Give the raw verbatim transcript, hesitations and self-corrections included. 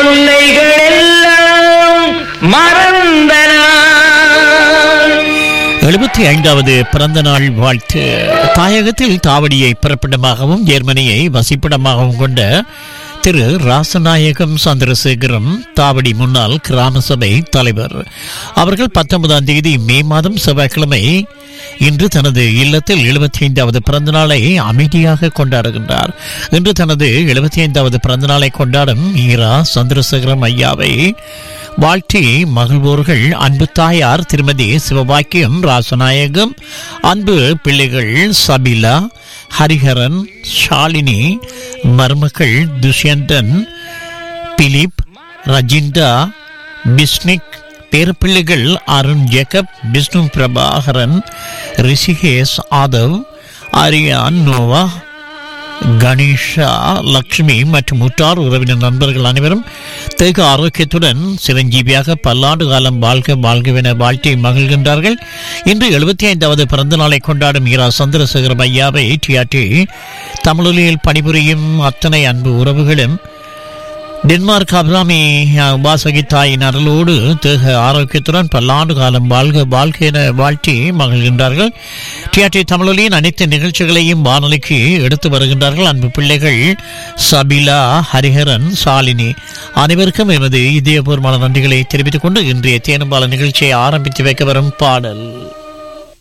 தொல்லைகள் எல்லாம் மறந்தன. எழுபத்தி ஐந்தாவது பிறந்த நாள் வாழ்த்து. தாயகத்தில் தாவடியை பிறப்பிடமாகவும் ஜெர்மனியை வசிப்பிடமாகவும் கொண்ட திரு ராசநாயகம் சந்திரசேகரம் தாவடி முன்னாள் கிராம சபை தலைவர் அவர்கள் பத்தொன்பதாம் தேதி மே மாதம் செவ்வாய்க்கிழமை இன்று தனது இல்லத்தில் எழுபத்தி ஐந்தாவது பிறந்த நாளை அமைதியாக கொண்டாடுகின்றார். இன்று தனது எழுபத்தி ஐந்தாவது பிறந்த நாளை கொண்டாடும் ஈரா சந்திரசேகரம் ஐயாவை வாழ்த்தி மகிழ்வோர்கள் அன்பு தாயார் திருமதி சிவபாக்கியம் ராசநாயகம், அன்பு பிள்ளைகள் சபிலா, ஹரிஹரன், ஷாலினி, மருமக்கள் துஷ்யந்தன், பிலிப், ரஜிண்டா, பிஸ்னிக், பேரப்பிள்ளைகள் அருண் ஜேக்கப், விஷ்ணு பிரபாகரன், ரிஷிகேஷ், ஆதவ், ஆரியான், நோவா, கணேஷா, லட்சுமி மற்றும் உற்றார் உறவினர் நண்பர்கள் அனைவரும் தேக ஆரோக்கியத்துடன் சிரஞ்சீவியாக பல்லாண்டு காலம் வாழ்க வாழ்கவென வாழ்த்தி மகிழ்கின்றார்கள். இன்று எழுபத்தி ஐந்தாவது பிறந்த நாளை கொண்டாடும் ஈரா சந்திரசேகரம் ஐயாவை டிஆர்டி தமிழொலியில் பணிபுரியும் அத்தனை அன்பு உறவுகளும் டென்மார்க் அபிராமி வாசகி தாயின் அருளோடு தேக ஆரோக்கியத்துடன் பல்லாண்டு காலம் வாழ்க வாழ்க என வாழ்த்தி மகிழ்கின்றார்கள். டிஆர்டி தமிழொலியின் அனைத்து நிகழ்ச்சிகளையும் வானொலிக்கு எடுத்து வருகின்றார்கள் அன்பு பிள்ளைகள் சபிலா, ஹரிஹரன், சாலினி அனைவருக்கும் எமது இதயபூர்வமான நன்றிகளை தெரிவித்துக் கொண்டு இன்றைய தேனும்பால நிகழ்ச்சியை ஆரம்பித்து வைக்க வரும் பாடல்